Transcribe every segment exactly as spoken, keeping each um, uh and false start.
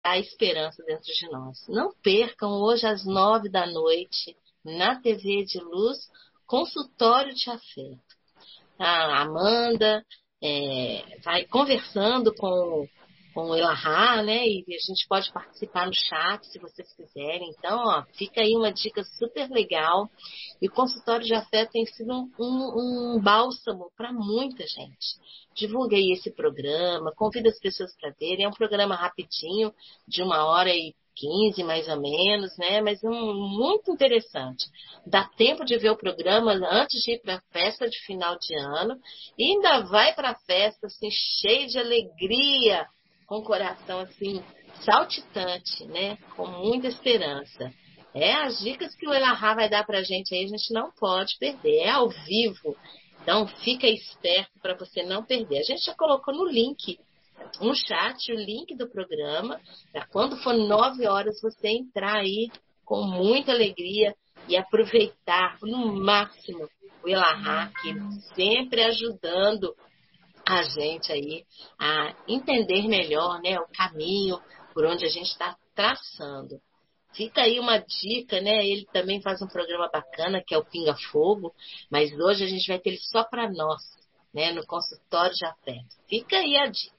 a esperança dentro de nós. Não percam hoje às nove da noite, na T V de Luz, Consultório de Afeto. A Amanda é, vai conversando com, com o Elahá, né? E a gente pode participar no chat se vocês quiserem. Então, ó, fica aí uma dica super legal. E o Consultório de Afeto tem sido um, um, um bálsamo para muita gente. Divulgue aí esse programa, convida as pessoas para verem. É um programa rapidinho, de uma hora e quinze mais ou menos, né? Mas um, muito interessante. Dá tempo de ver o programa antes de ir para a festa de final de ano e ainda vai para a festa assim, cheio de alegria, com o coração assim saltitante, né? Com muita esperança. É, as dicas que o Elahá vai dar para a gente aí, a gente não pode perder. É ao vivo. Então, fica esperto para você não perder. A gente já colocou no link, no chat, o link do programa, para quando for nove horas você entrar aí com muita alegria e aproveitar no máximo o Elahá, que sempre ajudando a gente aí a entender melhor, né, o caminho por onde a gente está traçando. Fica aí uma dica, né? Ele também faz um programa bacana, que é o Pinga Fogo, mas hoje a gente vai ter ele só para nós, né? No Consultório de Afeto. Fica aí a dica.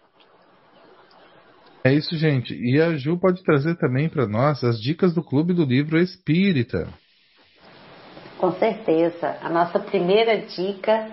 É isso, gente. E a Ju pode trazer também para nós as dicas do Clube do Livro Espírita. Com certeza. A nossa primeira dica,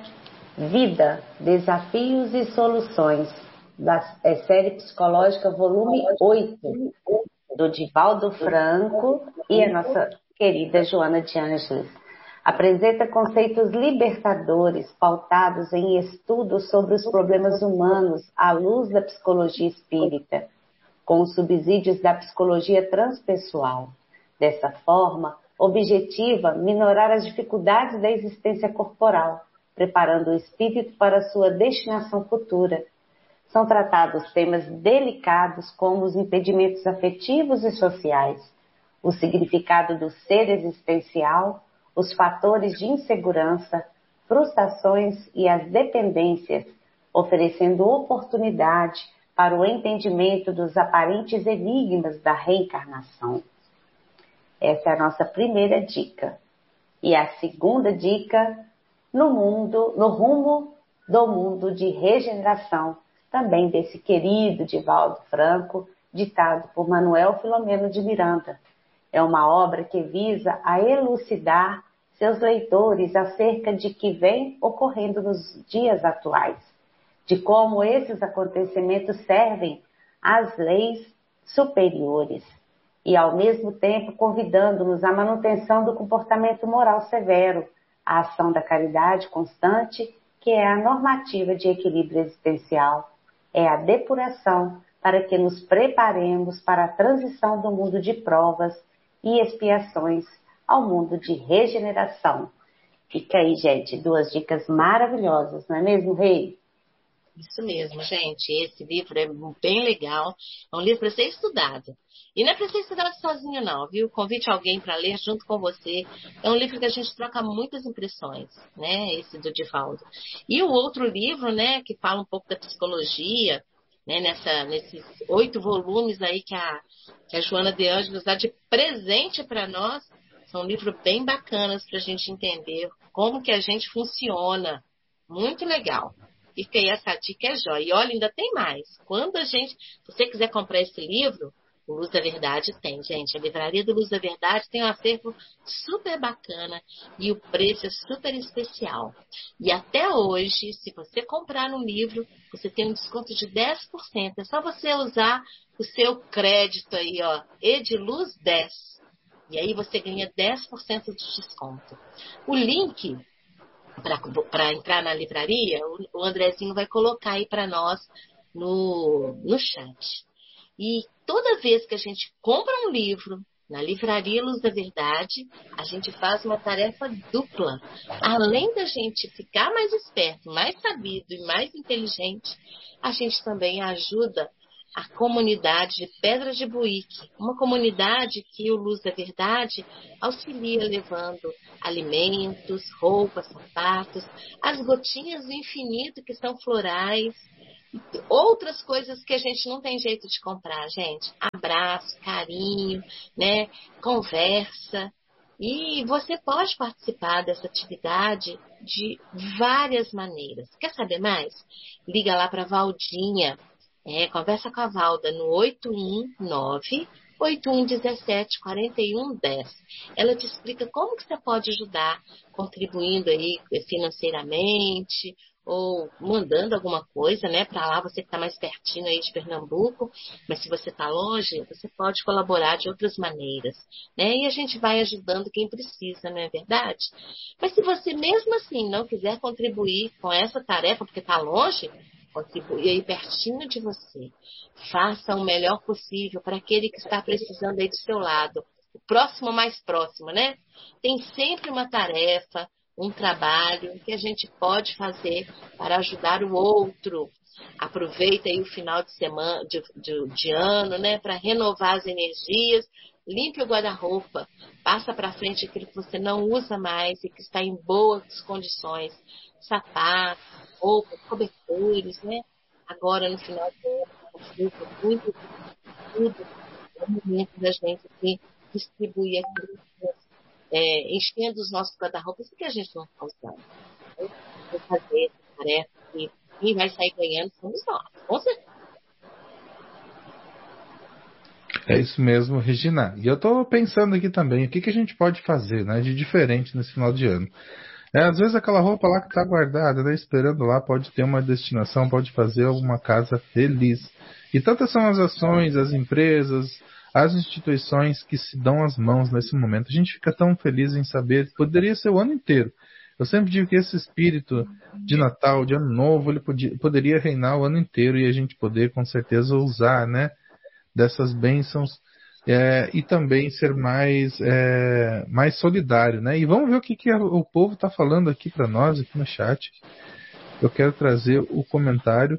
Vida, Desafios e Soluções, da série psicológica volume oito, do Divaldo Franco e a nossa querida Joana de Ângeles. Apresenta conceitos libertadores pautados em estudos sobre os problemas humanos à luz da psicologia espírita, com os subsídios da psicologia transpessoal. Dessa forma, objetiva minorar as dificuldades da existência corporal, preparando o espírito para a sua destinação futura. São tratados temas delicados como os impedimentos afetivos e sociais, o significado do ser existencial, os fatores de insegurança, frustrações e as dependências, oferecendo oportunidade para o entendimento dos aparentes enigmas da reencarnação. Essa é a nossa primeira dica. E a segunda dica, no mundo, no rumo do mundo de regeneração, também desse querido Divaldo Franco, ditado por Manuel Filomeno de Miranda. É uma obra que visa a elucidar seus leitores acerca de que vem ocorrendo nos dias atuais, de como esses acontecimentos servem às leis superiores e, ao mesmo tempo, convidando-nos à manutenção do comportamento moral severo, à ação da caridade constante, que é a normativa de equilíbrio existencial, é a depuração para que nos preparemos para a transição do mundo de provas e expiações ao mundo de regeneração. Fica aí, gente, duas dicas maravilhosas, não é mesmo, Rei? Isso mesmo, gente. Esse livro é bem legal. É um livro para ser estudado. E não é para ser estudado sozinho, não, viu? Convide alguém para ler junto com você. É um livro que a gente troca muitas impressões, né? Esse do Divaldo. E o outro livro, né, que fala um pouco da psicologia, né, nessa, nesses oito volumes aí que a, que a Joana de Ângeles dá de presente para nós, são livros bem bacanas para a gente entender como que a gente funciona. Muito legal. Fica aí, essa dica é jóia. E olha, ainda tem mais. Quando a gente, se você quiser comprar esse livro, o Luz da Verdade tem, gente. A livraria do Luz da Verdade tem um acervo super bacana e o preço é super especial. E até hoje, se você comprar no livro, você tem um desconto de dez por cento. É só você usar o seu crédito aí, ó, Ediluz dez. E aí você ganha dez por cento de desconto. O link para entrar na livraria, o Andrezinho vai colocar aí para nós no, no chat. E toda vez que a gente compra um livro na Livraria Luz da Verdade, a gente faz uma tarefa dupla. Além da gente ficar mais esperto, mais sabido e mais inteligente, a gente também ajuda a comunidade de Pedra de Buíque, uma comunidade que o Luz da Verdade auxilia levando alimentos, roupas, sapatos, as gotinhas do infinito que são florais, outras coisas que a gente não tem jeito de comprar, gente. Abraço, carinho, né? Conversa. E você pode participar dessa atividade de várias maneiras. Quer saber mais? Liga lá para a Valdinha. É, conversa com a Valda no oito um nove, oito um um sete, quatro um um zero. Ela te explica como que você pode ajudar, contribuindo aí financeiramente ou mandando alguma coisa, né, para lá, você que está mais pertinho aí de Pernambuco, mas se você está longe, você pode colaborar de outras maneiras, né, e a gente vai ajudando quem precisa, não é verdade? Mas se você mesmo assim não quiser contribuir com essa tarefa, porque está longe, contribui aí pertinho de você. Faça o melhor possível para aquele que está precisando aí do seu lado. O próximo mais próximo, né? Tem sempre uma tarefa, um trabalho que a gente pode fazer para ajudar o outro. Aproveita aí o final de semana, de, de, de ano, né? Para renovar as energias. Limpe o guarda-roupa. Passa para frente aquilo que você não usa mais e que está em boas condições. Sapatos, roupas, cobertores, né? Agora, no final do ano, muito tudo. É o momento da gente aqui distribuir aquilo, é, enchendo os nossos guarda-roupas que a gente não está usando. Vou fazer essa tarefa e quem vai sair ganhando somos nós, com certeza. É isso mesmo, Regina. E eu estou pensando aqui também, o que, que a gente pode fazer, né, de diferente nesse final de ano. É, às vezes aquela roupa lá que está guardada, né, esperando lá, pode ter uma destinação, pode fazer uma casa feliz. E tantas são as ações, as empresas, as instituições que se dão as mãos nesse momento. A gente fica tão feliz em saber que poderia ser o ano inteiro. Eu sempre digo que esse espírito de Natal, de Ano Novo, ele podia, poderia reinar o ano inteiro e a gente poder com certeza usar, né, dessas bênçãos, é, e também ser mais, é, mais solidário, né? E vamos ver o que, que o povo está falando aqui para nós, aqui no chat. Eu quero trazer o comentário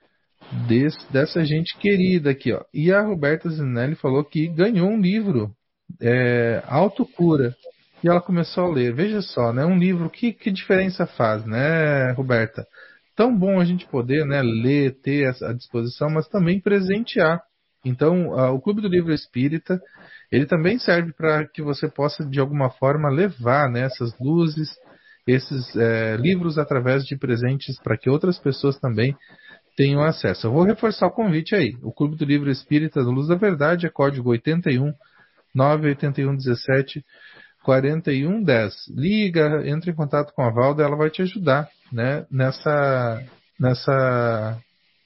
desse, dessa gente querida aqui, ó. E a Roberta Zinelli falou que ganhou um livro, é, Autocura, e ela começou a ler. Veja só, né? Um livro, que, que diferença faz, né, Roberta? Tão bom a gente poder, né, ler, ter à disposição, mas também presentear. Então, uh, o Clube do Livro Espírita, ele também serve para que você possa, de alguma forma, levar, né, essas luzes, esses é, livros através de presentes para que outras pessoas também tenham acesso. Eu vou reforçar o convite aí. O Clube do Livro Espírita do Luz da Verdade é código oito um, nove oito um um sete, quatro um um zero. Liga, entra em contato com a Valda, ela vai te ajudar, né, nessa... nessa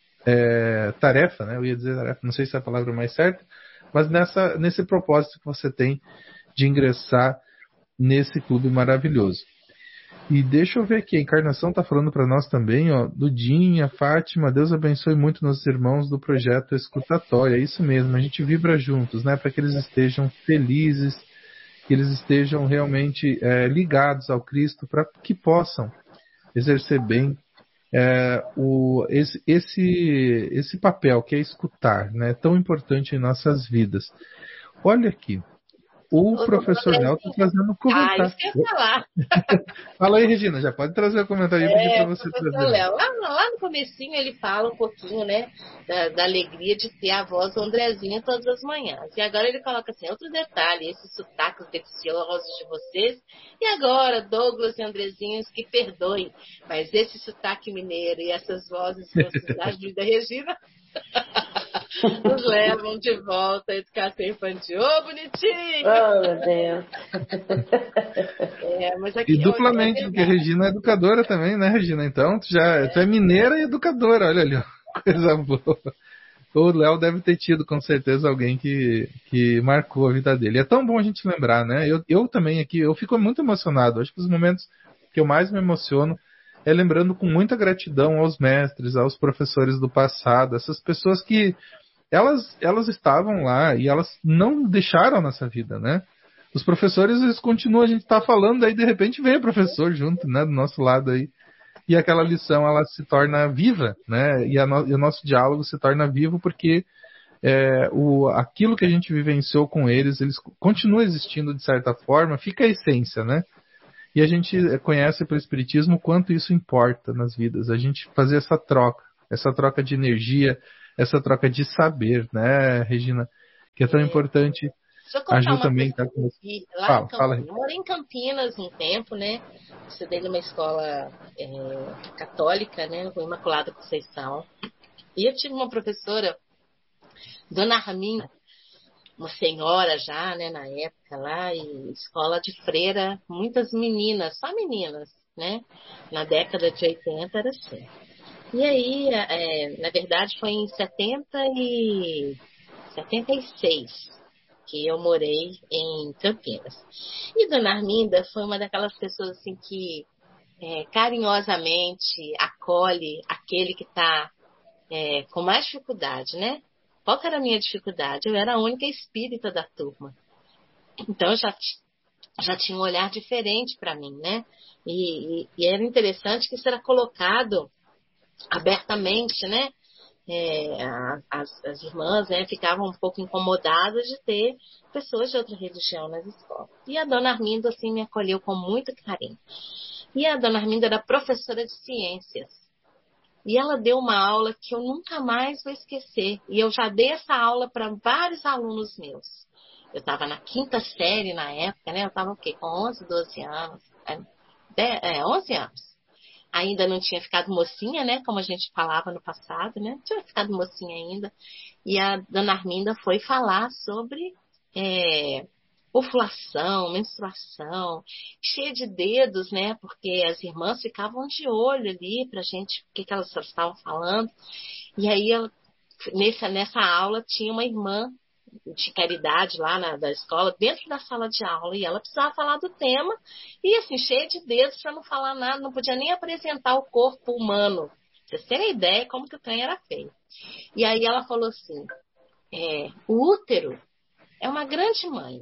É, tarefa, né? Eu ia dizer tarefa, não sei se é a palavra mais certa, mas nessa, nesse propósito que você tem de ingressar nesse clube maravilhoso. E deixa eu ver aqui, a Encarnação está falando para nós também, ó, Dudinha, Fátima, Deus abençoe muito nossos irmãos do projeto Escutatória. É isso mesmo, a gente vibra juntos, né? Para que eles estejam felizes, que eles estejam realmente é, ligados ao Cristo, para que possam exercer bem É, o, esse, esse, esse papel que é escutar, né, tão importante em nossas vidas. Olha aqui, o Ô, professor Léo está trazendo um comentário. Ah, isso que eu ia falar. Fala aí, Regina, já pode trazer o comentário aí, é, para você trazer. Léo, lá, lá no comecinho ele fala um pouquinho, né, da, da alegria de ter a voz do Andrezinho todas as manhãs. E agora ele coloca assim, outro detalhe, esses sotaques deliciosos de vocês. E agora, Douglas e Andrezinhos, que perdoem, mas esse sotaque mineiro e essas vozes que vocês ajudam a Regina... nos levam de volta à educação infantil. Ô, oh, bonitinho! Oh, meu Deus! É, mas aqui, e duplamente, porque a Regina é educadora também, né, Regina? Então, tu, já, é. tu é mineira e educadora, olha ali, coisa boa. O Léo deve ter tido, com certeza, alguém que, que marcou a vida dele. É tão bom a gente lembrar, né? Eu, eu também aqui, eu fico muito emocionado. Acho que os momentos que eu mais me emociono é lembrando com muita gratidão aos mestres, aos professores do passado, essas pessoas que elas, elas estavam lá e elas não deixaram a nossa vida, né? Os professores, eles continuam, a gente tá falando, aí de repente vem o professor junto, né, do nosso lado aí, e aquela lição, ela se torna viva, né, e, a no, e o nosso diálogo se torna vivo porque é, o, aquilo que a gente vivenciou com eles, eles continuam existindo de certa forma, fica a essência, né? E a gente conhece pelo Espiritismo o quanto isso importa nas vidas, a gente fazer essa troca, essa troca de energia, essa troca de saber, né, Regina? Que é tão É. importante. Deixa eu A contar Ju uma também coisa está que eu com. vi lá em Fala, fala. Campinas. Eu morei em Campinas um tempo, né? Estudei numa escola é, católica, né? Com Imaculada Conceição. E eu tive uma professora, Dona Arminda, uma senhora já, né? Na época lá, e escola de freira, muitas meninas, só meninas, né? Na década de oitenta era assim. E aí, é, na verdade, foi em setenta e setenta e seis que eu morei em Campinas. E Dona Arminda foi uma daquelas pessoas assim que é, carinhosamente acolhe aquele que está é, com mais dificuldade, né? Qual que era a minha dificuldade? Eu era a única espírita da turma. Então eu já, já tinha um olhar diferente para mim, né? E, e, e era interessante que isso era colocado abertamente, né? É, as, as irmãs, né, ficavam um pouco incomodadas de ter pessoas de outra religião nas escolas. E a Dona Arminda, assim, me acolheu com muito carinho. E a Dona Arminda era professora de ciências. E ela deu uma aula que eu nunca mais vou esquecer. E eu já dei essa aula para vários alunos meus. Eu estava na quinta série na época, né? Eu estava o quê? Com onze, doze anos. É, onze anos. Ainda não tinha ficado mocinha, né? Como a gente falava no passado, né? Não tinha ficado mocinha ainda. E a Dona Arminda foi falar sobre é, ovulação, menstruação, cheia de dedos, né? Porque as irmãs ficavam de olho ali pra gente, o que, que elas estavam falando. E aí, ela, nessa, nessa aula, tinha uma irmã de caridade lá na da escola, dentro da sala de aula, e ela precisava falar do tema, e assim, cheia de dedos para não falar nada, não podia nem apresentar o corpo humano. Vocês terem ideia como que o trem era feio. E aí ela falou assim, é, o útero é uma grande mãe.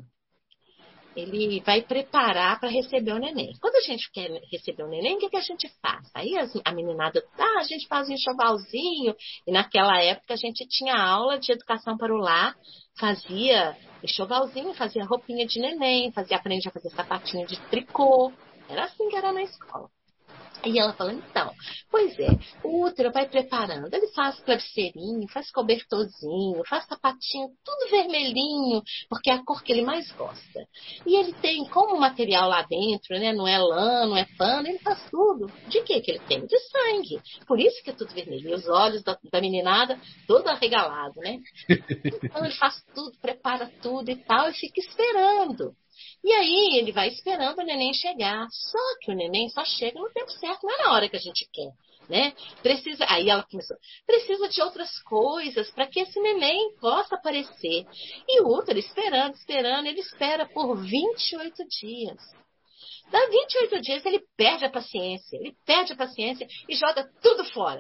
Ele vai preparar para receber o neném. Quando a gente quer receber o neném, o que, que a gente faz? Aí as, a meninada, ah, a gente faz um enxovalzinho. E naquela época a gente tinha aula de educação para o lar, fazia enxovalzinho, fazia roupinha de neném, fazia, aprendia a fazer sapatinho de tricô. Era assim que era na escola. E ela falando, então, pois é, o útero vai preparando, ele faz travesseirinho, faz cobertorzinho, faz sapatinho, tudo vermelhinho, porque é a cor que ele mais gosta. E ele tem como material lá dentro, né, não é lã, não é pano, ele faz tudo. De que que ele tem? De sangue. Por isso que é tudo vermelho. E os olhos da, da meninada, todo arregalado, né? Então ele faz tudo, prepara tudo e tal, e fica esperando. E aí ele vai esperando o neném chegar. Só que o neném só chega no tempo certo, não é na hora que a gente quer, né? Precisa, aí ela começou, precisa de outras coisas para que esse neném possa aparecer. E o útero esperando, esperando, ele espera por vinte e oito dias. Dá vinte e oito dias, ele perde a paciência, ele perde a paciência e joga tudo fora.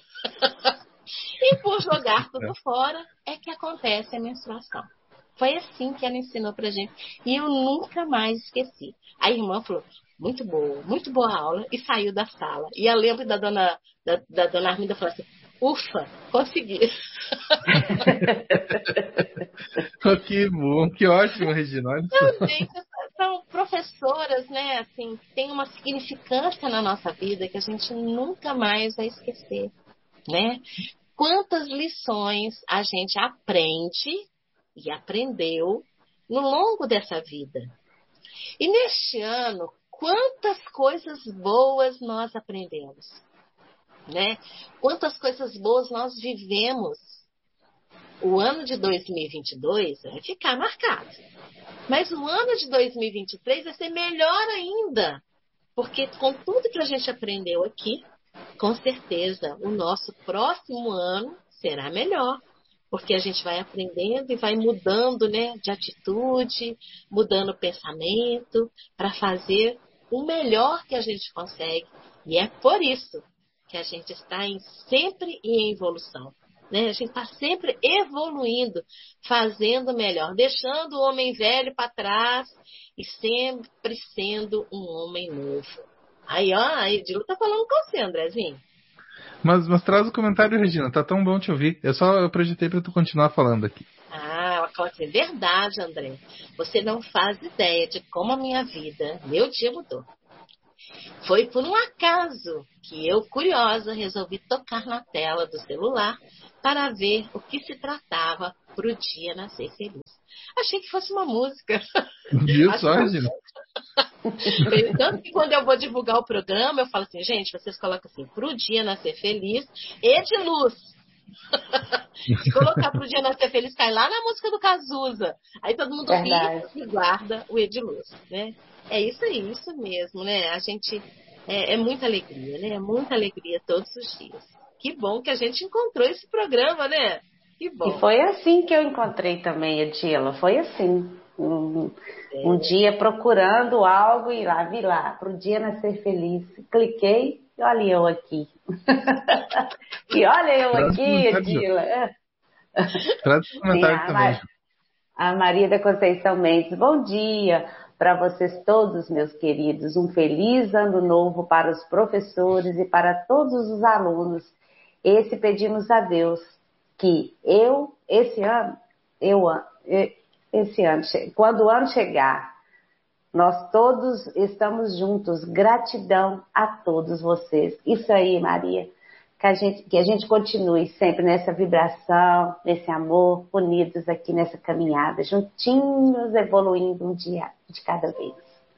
E por jogar tudo fora é que acontece a menstruação. Foi assim que ela ensinou pra gente. E eu nunca mais esqueci. A irmã falou, muito boa, muito boa aula, e saiu da sala. E eu lembro da dona, da, da dona Arminda falando assim, ufa, consegui. Que bom, que ótimo, Regina. Então, gente, são professoras, né, assim, que têm uma significância na nossa vida que a gente nunca mais vai esquecer, né? Quantas lições a gente aprende e aprendeu no longo dessa vida. E neste ano, quantas coisas boas nós aprendemos, né? Quantas coisas boas nós vivemos. O ano de dois mil e vinte e dois vai ficar marcado. Mas o ano de dois mil e vinte e três vai ser melhor ainda. Porque com tudo que a gente aprendeu aqui, com certeza o nosso próximo ano será melhor. Porque a gente vai aprendendo e vai mudando, né, de atitude, mudando o pensamento, para fazer o melhor que a gente consegue. E é por isso que a gente está em, sempre em evolução. Né? A gente está sempre evoluindo, fazendo melhor, deixando o homem velho para trás e sempre sendo um homem novo. Aí, ó, a Edila está falando com você, Andrezinho. Mas, mas traz o comentário, Regina. Tá tão bom te ouvir. Eu só eu projetei para tu continuar falando aqui. Ah, é verdade, André. Você não faz ideia de como a minha vida, meu dia mudou. Foi por um acaso que eu, curiosa, resolvi tocar na tela do celular para ver o que se tratava pro dia nascer feliz. Achei que fosse uma música. Viu Acho só, que- Regina? Tanto que quando eu vou divulgar o programa, eu falo assim, gente, vocês colocam assim, pro dia nascer feliz e de luz. Se colocar pro dia nascer feliz, cai lá na música do Cazuza. Aí todo mundo Verdade. ri e guarda o Ediluz, né? É isso aí, isso mesmo, né? A gente é, é muita alegria, né? É muita alegria todos os dias. Que bom que a gente encontrou esse programa, né? Que E bom. foi assim que eu encontrei também, Edila. Foi assim. Um, um É. dia procurando algo e lá, vi lá, pro dia nascer feliz. Cliquei e olha eu aqui. E olha eu Traz aqui, comentário, Ju. Edila. Traz Sim, comentário a, também, Ma- Ju. a Maria da Conceição Mendes. Bom dia para vocês todos, meus queridos. Um feliz ano novo para os professores e para todos os alunos. Esse pedimos a Deus que eu, esse ano, eu, e- esse ano, che- quando o ano chegar, nós todos estamos juntos. Gratidão a todos vocês. Isso aí, Maria. Que a gente, que a gente continue sempre nessa vibração, nesse amor, unidos aqui nessa caminhada, juntinhos, evoluindo um dia de cada vez.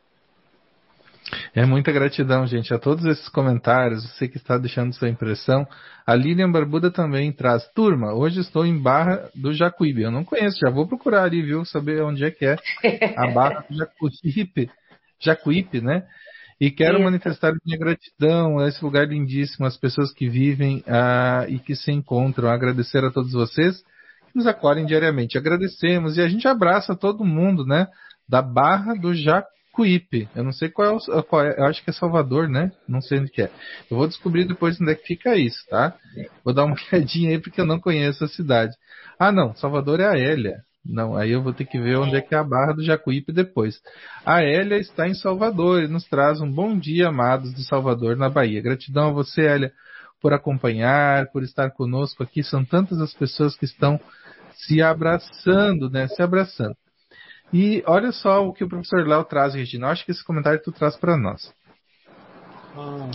É muita gratidão, gente, a todos esses comentários, você que está deixando sua impressão. A Lilian Barbuda também traz. Turma, hoje estou em Barra do Jacuípe. Eu não conheço, já vou procurar ali, viu? Saber onde é que é a Barra do Jacuípe. Jacuípe, né? E quero Isso. manifestar minha gratidão a esse lugar lindíssimo, as pessoas que vivem ah, e que se encontram. Agradecer a todos vocês que nos acolhem diariamente. Agradecemos e a gente abraça todo mundo, né? Da Barra do Jacuípe. Eu não sei qual é, o, qual é, eu acho que é Salvador, né? Não sei onde que é. Eu vou descobrir depois onde é que fica isso, tá? Vou dar uma olhadinha aí porque eu não conheço a cidade. Ah, não, Salvador é a Hélia. Não, aí eu vou ter que ver onde é que é a Barra do Jacuípe depois. A Hélia está em Salvador e nos traz um bom dia, amados de Salvador, na Bahia. Gratidão a você, Hélia, por acompanhar, por estar conosco aqui. São tantas as pessoas que estão se abraçando, né? Se abraçando. E olha só o que o professor Léo traz, Regina. Eu acho que esse comentário tu traz para nós. Hum.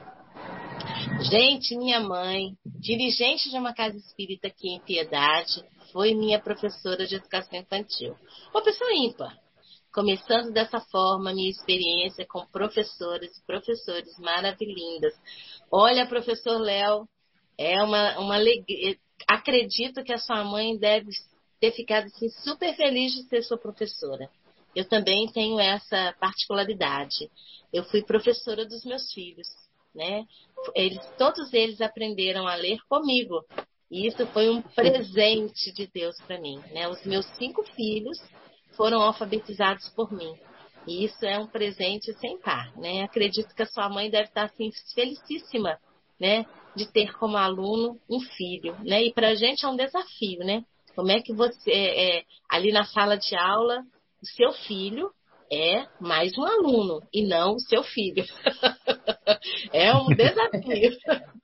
Gente, minha mãe, dirigente de uma casa espírita aqui em Piedade, foi minha professora de educação infantil. Uma pessoa ímpar. Começando dessa forma minha experiência com professoras e professores maravilhindas. Olha, professor Léo, é uma, uma alegria. Acredito que a sua mãe deve ter ficado assim, super feliz de ser sua professora. Eu também tenho essa particularidade. Eu fui professora dos meus filhos, né? Eles, todos eles aprenderam a ler comigo. E isso foi um presente de Deus para mim, né? Os meus cinco filhos foram alfabetizados por mim. E isso é um presente sem par, né? Acredito que a sua mãe deve estar assim, felicíssima, né? De ter como aluno um filho, né? E para a gente é um desafio, né? Como é que você, é, ali na sala de aula, o seu filho é mais um aluno e não o seu filho. É um desafio.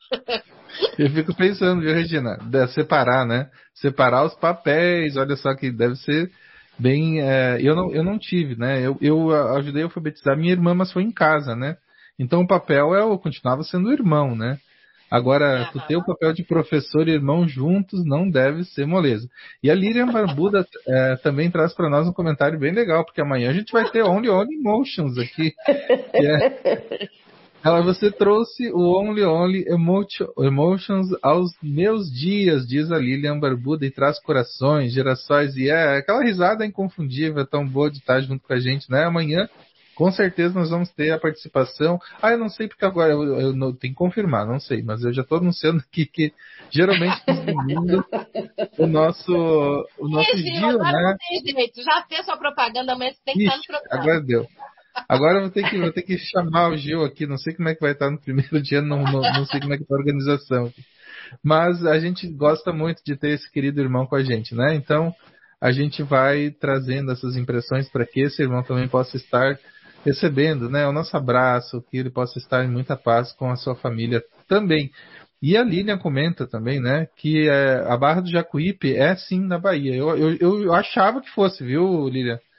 Eu fico pensando, viu, Regina? De separar, né? Separar os papéis, olha só que deve ser bem. É, eu, não, eu não tive, né? Eu, eu ajudei a alfabetizar minha irmã, mas foi em casa, né? Então o papel é, eu continuava sendo irmão, né? Agora, tu ter o papel de professor e irmão juntos não deve ser moleza. E a Lilian Barbuda é, também traz para nós um comentário bem legal, porque amanhã a gente vai ter Only Only Emotions aqui. Que é, ela, você trouxe o Only Only Emotions aos meus dias, diz a Lilian Barbuda, e traz corações, gerações, e é aquela risada inconfundível, tão boa de estar junto com a gente, né? Amanhã, com certeza, nós vamos ter a participação. Ah, eu não sei porque agora, eu, eu não, tenho que confirmar, não sei, mas eu já estou anunciando aqui que, geralmente, nos domingos, o nosso, o nosso Esse, Gil, agora né? não tem jeito. Já fez sua propaganda, mas tem que estar no Ixi, programa. agora deu. Agora eu vou ter, que, vou ter que chamar o Gil aqui, não sei como é que vai estar no primeiro dia, não, não, não sei como é que está a organização. Mas a gente gosta muito de ter esse querido irmão com a gente, né? Então, a gente vai trazendo essas impressões para que esse irmão também possa estar recebendo, né, o nosso abraço, que ele possa estar em muita paz com a sua família também. E a Lilian comenta também, né, que é, a Barra do Jacuípe é sim na Bahia. Eu, eu, eu achava que fosse, viu, Lilian?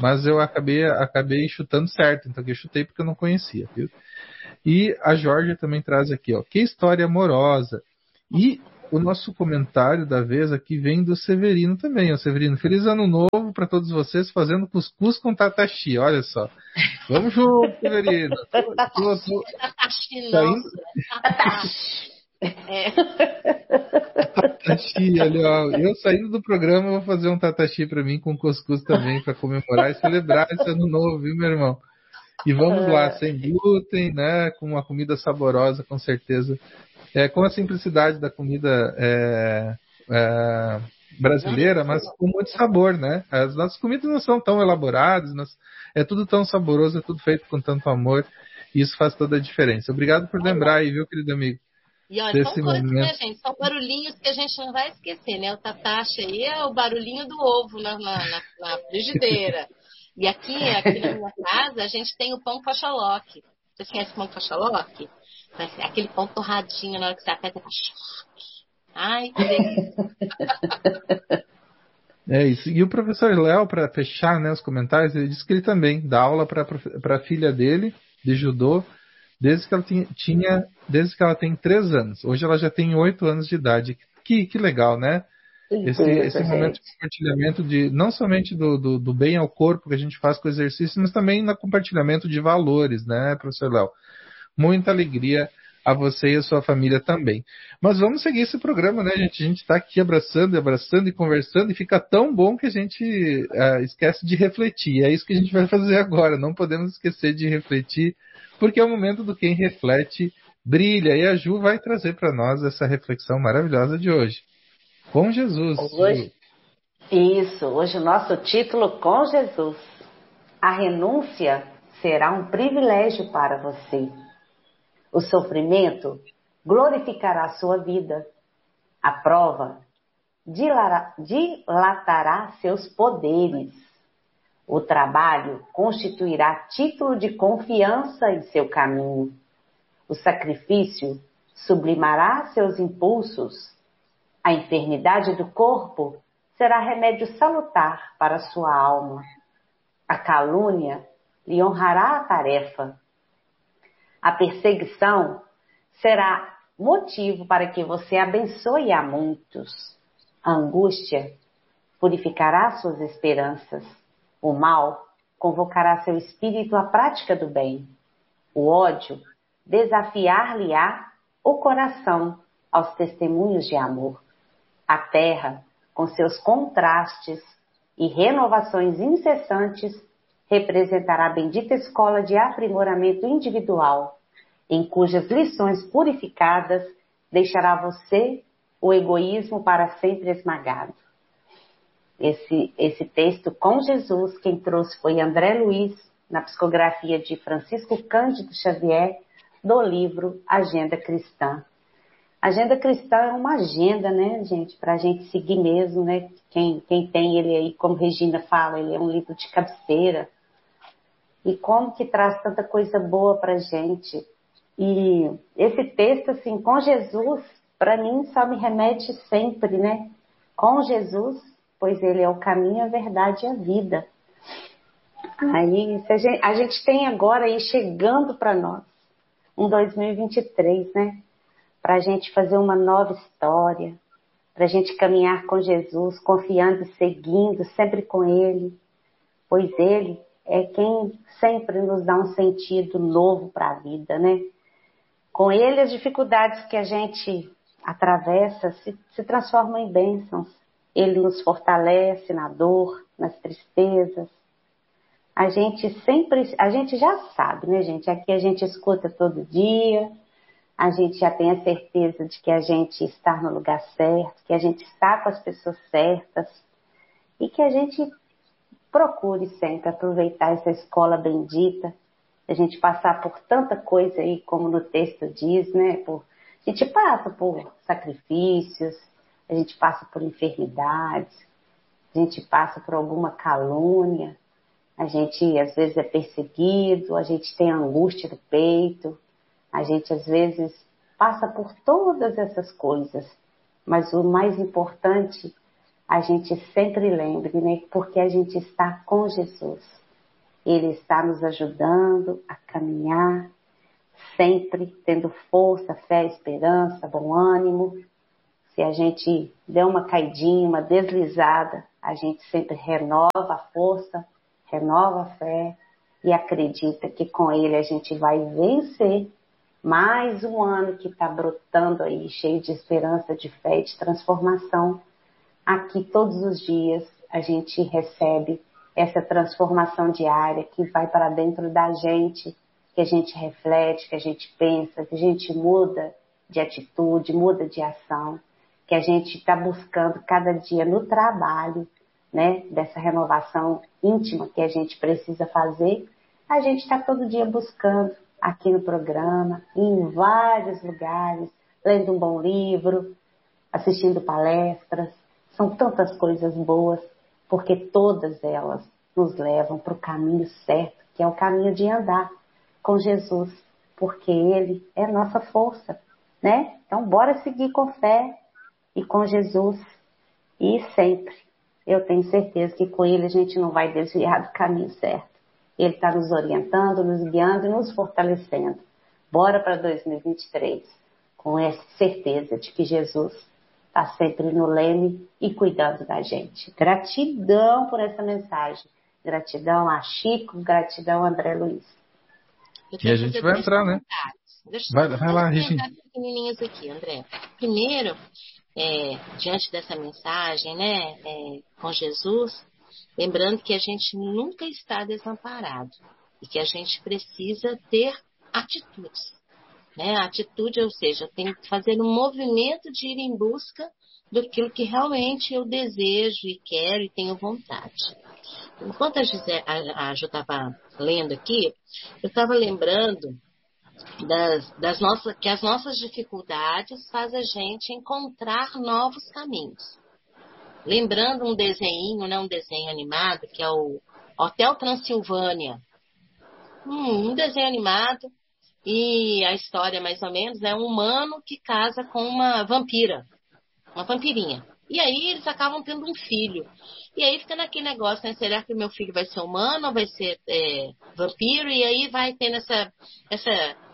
mas eu acabei, acabei chutando certo, então eu chutei porque eu não conhecia, viu? E a Jorge também traz aqui, ó, que história amorosa. E o nosso comentário da vez aqui vem do Severino também, ó, Severino, feliz ano novo para todos vocês fazendo cuscuz com tataxi, olha só. Vamos junto, Severino. Tô, tô, tô Tataxi, saindo... nossa. Tataxi. É. Tataxi, olha, ó, eu saindo do programa vou fazer um tataxi para mim com cuscuz também para comemorar e celebrar esse ano novo, viu, meu irmão? E vamos lá, sem glúten, né, com uma comida saborosa, com certeza. É, com a simplicidade da comida é, é, brasileira, mas com muito sabor, né? As nossas comidas não são tão elaboradas, nós, é tudo tão saboroso, é tudo feito com tanto amor, e isso faz toda a diferença. Obrigado por lembrar aí, viu, querido amigo? E olha, Desse são coisas, momento. né, gente? São barulhinhos que a gente não vai esquecer, né? O tatache aí é o barulhinho do ovo na, na, na, na frigideira. E aqui, aqui na minha casa, a gente tem o pão cachaloque. Vocês conhecem o pão cachaloque? Aquele pão torradinho, na hora que você aperta, ai, que delícia. É isso. E o professor Léo, para fechar, né, os comentários, ele disse que ele também dá aula para a filha dele, de judô, desde que ela tinha, tinha, desde que ela tem três anos. Hoje ela já tem oito anos de idade. Que, que legal, né? Esse, esse momento de compartilhamento de não somente do, do, do bem ao corpo que a gente faz com o exercício, mas também no compartilhamento de valores, né, professor Léo? Muita alegria a você e a sua família também. Mas vamos seguir esse programa, né, gente? A gente está aqui abraçando e abraçando e conversando e fica tão bom que a gente uh, esquece de refletir. É isso que a gente vai fazer agora. Não podemos esquecer de refletir, porque é o momento do quem reflete brilha. E a Ju vai trazer para nós essa reflexão maravilhosa de hoje. Com Jesus. Hoje, isso, hoje o nosso título com Jesus. A renúncia será um privilégio para você. O sofrimento glorificará a sua vida. A prova dilatará seus poderes. O trabalho constituirá título de confiança em seu caminho. O sacrifício sublimará seus impulsos. A enfermidade do corpo será remédio salutar para sua alma. A calúnia lhe honrará a tarefa. A perseguição será motivo para que você abençoe a muitos. A angústia purificará suas esperanças. O mal convocará seu espírito à prática do bem. O ódio desafiar-lhe-á o coração aos testemunhos de amor. A terra, com seus contrastes e renovações incessantes, representará a bendita escola de aprimoramento individual, em cujas lições purificadas deixará você o egoísmo para sempre esmagado. Esse, esse texto com Jesus, quem trouxe foi André Luiz, na psicografia de Francisco Cândido Xavier, do livro Agenda Cristã. Agenda Cristã é uma agenda, né, gente, para a gente seguir mesmo, né? Quem, quem tem ele aí, como Regina fala, ele é um livro de cabeceira. E como que traz tanta coisa boa para a gente. E esse texto, assim, com Jesus, para mim só me remete sempre, né? Com Jesus, pois ele é o caminho, a verdade e a vida. Aí a gente, a gente tem agora aí chegando para nós um dois mil e vinte e três, né? Para a gente fazer uma nova história, para a gente caminhar com Jesus, confiando e seguindo, sempre com Ele, pois Ele é quem sempre nos dá um sentido novo para a vida, né? Com Ele as dificuldades que a gente atravessa se, se transformam em bênçãos. Ele nos fortalece na dor, nas tristezas. A gente sempre, a gente já sabe, né, gente? Aqui a gente escuta todo dia. A gente já tem a certeza de que a gente está no lugar certo, que a gente está com as pessoas certas e que a gente procure sempre aproveitar essa escola bendita, a gente passar por tanta coisa aí, como no texto diz, né? Por, a gente passa por sacrifícios, a gente passa por enfermidades, a gente passa por alguma calúnia, a gente às vezes é perseguido, a gente tem angústia no peito, a gente às vezes passa por todas essas coisas, mas o mais importante, a gente sempre lembre, né? Porque a gente está com Jesus. Ele está nos ajudando a caminhar, sempre tendo força, fé, esperança, bom ânimo. Se a gente der uma caidinha, uma deslizada, a gente sempre renova a força, renova a fé e acredita que com ele a gente vai vencer mais um ano que está brotando aí, cheio de esperança, de fé e de transformação. Aqui todos os dias a gente recebe essa transformação diária que vai para dentro da gente, que a gente reflete, que a gente pensa, que a gente muda de atitude, muda de ação, que a gente está buscando cada dia no trabalho, né, dessa renovação íntima que a gente precisa fazer, a gente está todo dia buscando aqui no programa, em vários lugares, lendo um bom livro, assistindo palestras. São tantas coisas boas, porque todas elas nos levam para o caminho certo, que é o caminho de andar com Jesus, porque Ele é nossa força, né? Então, bora seguir com fé e com Jesus, e sempre. Eu tenho certeza que com Ele a gente não vai desviar do caminho certo. Ele está nos orientando, nos guiando e nos fortalecendo. Bora para dois mil e vinte e três, com essa certeza de que Jesus está sempre no leme e cuidando da gente. Gratidão por essa mensagem. Gratidão a Chico, gratidão a André Luiz. E a gente vai entrar, né? Deixa Vai, eu vai lá, Regina. pequenininhos aqui, André. Primeiro, é, diante dessa mensagem, né, é, com Jesus, lembrando que a gente nunca está desamparado e que a gente precisa ter atitudes. Né? A atitude, ou seja, eu tenho que fazer um movimento de ir em busca daquilo que realmente eu desejo e quero e tenho vontade. Enquanto a Gisele, a, a Ju estava lendo aqui, eu estava lembrando das, das nossas, que as nossas dificuldades fazem a gente encontrar novos caminhos. Lembrando um desenho, né, um desenho animado, que é o Hotel Transilvânia. Hum, um desenho animado, e a história, mais ou menos, é um humano que casa com uma vampira, uma vampirinha. E aí eles acabam tendo um filho. E aí fica naquele negócio, né? Será que o meu filho vai ser humano ou vai ser é, vampiro? E aí vai tendo essa, essa,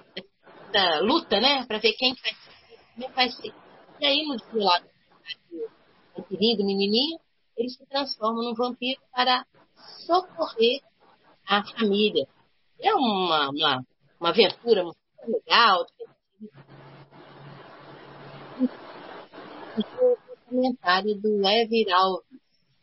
essa luta, né? Pra ver quem vai ser, como é que vai ser. E aí no dia lá do vampirinho, do menininho, ele se transforma num vampiro para socorrer a família. É uma, uma, uma aventura muito legal. O comentário do Evir Alves.